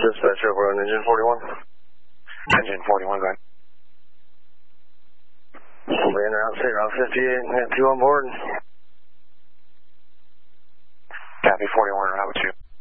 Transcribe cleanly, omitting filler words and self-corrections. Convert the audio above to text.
Dispatch over on engine 41. Engine 41, go ahead. We're in route, route 58, we have 2 on board. Copy 41, route 2.